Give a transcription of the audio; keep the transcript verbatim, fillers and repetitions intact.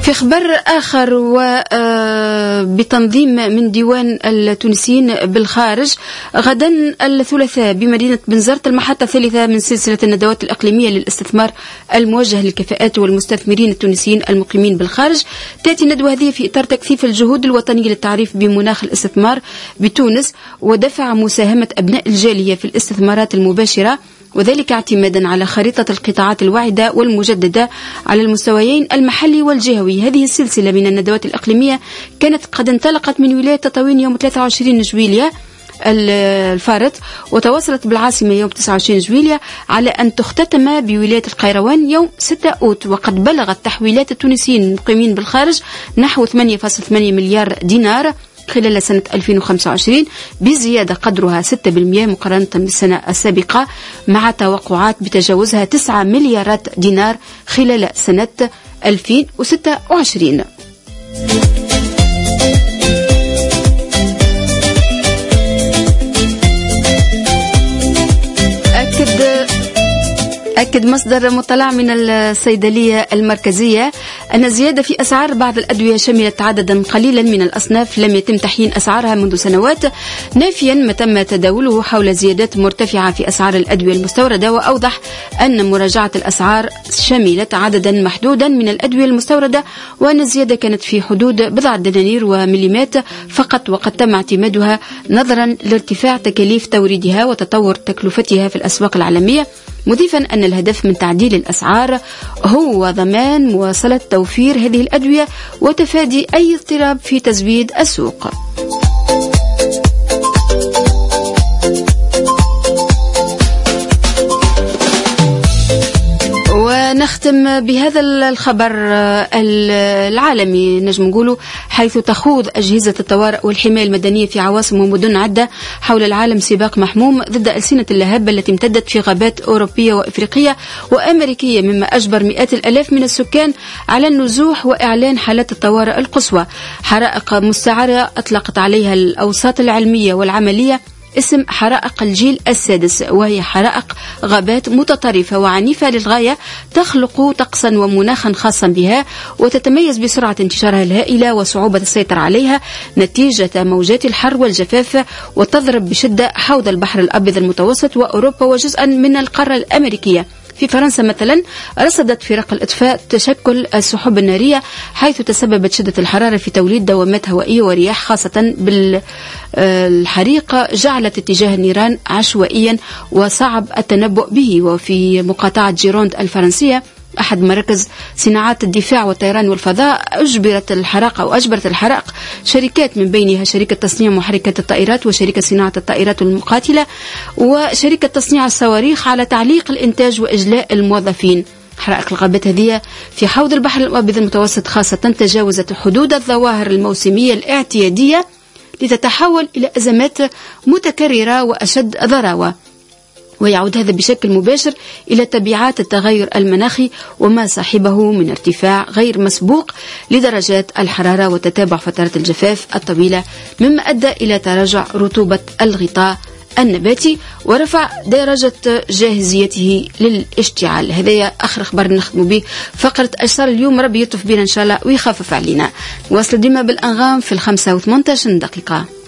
في خبر آخر وبتنظيم من ديوان التونسيين بالخارج غدا الثلاثاء بمدينة بنزرت المحطة الثالثة من سلسلة الندوات الإقليمية للاستثمار الموجه للكفاءات والمستثمرين التونسيين المقيمين بالخارج. تأتي الندوة هذه في إطار تكثيف الجهود الوطنية للتعريف بمناخ الاستثمار بتونس ودفع مساهمة أبناء الجالية في الاستثمارات المباشرة، وذلك اعتمادا على خريطة القطاعات الواعدة والمجددة على المستويين المحلي والجهوي. هذه السلسلة من الندوات الإقليمية كانت قد انطلقت من ولاية تطاوين يوم ثلاثة وعشرين جويلية الفارط وتواصلت بالعاصمة يوم تسعة وعشرين جويلية على أن تختتم بولاية القيروان يوم ستة أوت. وقد بلغت تحويلات التونسيين المقيمين بالخارج نحو ثمانية فاصلة ثمانية مليار دينار خلال سنة ألفين وخمسة وعشرين بزيادة قدرها ستة بالمئة مقارنة بالسنة السابقة، مع توقعات بتجاوزها تسعة مليارات دينار خلال سنة ألفين وستة وعشرين. أكد مصدر مطلع من الصيدلية المركزية أن زيادة في أسعار بعض الأدوية شملت عددا قليلا من الأصناف لم يتم تحيين أسعارها منذ سنوات، نافيا ما تم تداوله حول زيادات مرتفعة في أسعار الأدوية المستوردة. وأوضح أن مراجعة الأسعار شملت عددا محدودا من الأدوية المستوردة، وأن الزيادة كانت في حدود بضعة دنانير ومليمات فقط، وقد تم اعتمادها نظرا لارتفاع تكاليف توريدها وتطور تكلفتها في الأسواق العالمية، مضيفا أن الهدف من تعديل الأسعار هو ضمان مواصلة توفير هذه الأدوية وتفادي أي اضطراب في تزويد السوق. ونختم بهذا الخبر العالمي نجم نقوله، حيث تخوض أجهزة الطوارئ والحماية المدنية في عواصم ومدن عدة حول العالم سباق محموم ضد ألسنة اللهب التي امتدت في غابات أوروبية وإفريقية وأمريكية، مما أجبر مئات الألاف من السكان على النزوح وإعلان حالات الطوارئ القصوى. حرائق مستعرة أطلقت عليها الأوساط العلمية والعملية اسم حرائق الجيل السادس، وهي حرائق غابات متطرفة وعنيفة للغاية تخلق طقسا ومناخا خاصا بها، وتتميز بسرعة انتشارها الهائلة وصعوبة السيطرة عليها نتيجة موجات الحر والجفاف، وتضرب بشدة حوض البحر الأبيض المتوسط وأوروبا وجزءا من القارة الأمريكية. في فرنسا مثلا رصدت فرق الإطفاء تشكل السحب النارية، حيث تسببت شدة الحرارة في توليد دوامات هوائية ورياح خاصة بالحريق، جعلت اتجاه النيران عشوائيا وصعب التنبؤ به. وفي مقاطعة جيروند الفرنسية أحد مراكز صناعات الدفاع والطيران والفضاء أجبرت الحرائق أو أجبرت الحرائق شركات من بينها شركة تصنيع محركات الطائرات وشركة صناعة الطائرات المقاتلة وشركة تصنيع الصواريخ على تعليق الإنتاج وإجلاء الموظفين. حرائق الغابات هذه في حوض البحر الأبيض المتوسط خاصة تجاوزت حدود الظواهر الموسمية الاعتيادية لتتحول إلى أزمات متكررة وأشد ضراوة، ويعود هذا بشكل مباشر إلى تبعات التغير المناخي وما صاحبه من ارتفاع غير مسبوق لدرجات الحرارة وتتابع فترات الجفاف الطويلة، مما أدى إلى تراجع رطوبة الغطاء النباتي ورفع درجة جاهزيته للاشتعال. هذا آخر أخبار نختم به فقرة أشهر اليوم، ربي يطف بنا إن شاء الله ويخفف علينا. نواصل ديما بالأنغام في الخمسة وثمانية عشر دقيقة.